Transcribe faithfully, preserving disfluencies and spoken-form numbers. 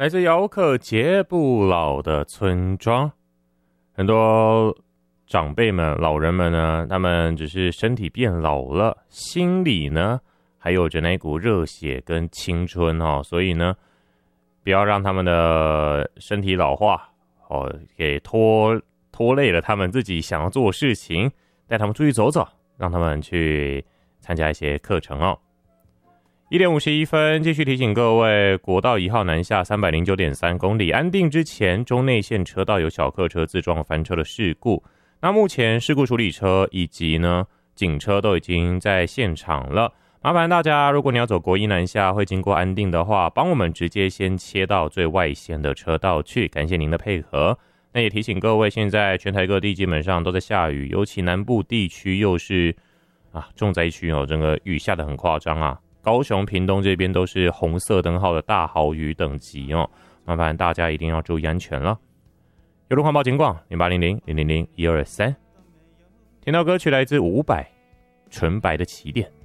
来自姚克杰不老的村庄，很多长辈们、老人们呢，他们只是身体变老了，心里呢还有着那股热血跟青春哦，所以呢，不要让他们的身体老化哦，给拖拖累了他们自己想要做的事情，带他们出去走走，让他们去参加一些课程哦。一点五十一分，继续提醒各位，国道一号南下三百零九点三公里，安定之前中内线车道有小客车自撞翻车的事故。那目前事故处理车以及呢警车都已经在现场了。麻烦大家，如果你要走国一南下会经过安定的话，帮我们直接先切到最外线的车道去，感谢您的配合。那也提醒各位，现在全台各地基本上都在下雨，尤其南部地区又是啊重灾区哦，整个雨下得很夸张啊。高雄、屏东这边都是红色灯号的大豪雨等级哦，麻烦大家一定要注意安全了。有路环保警广零八零零零零零一二三，听到歌曲来自伍佰《纯白的起点》。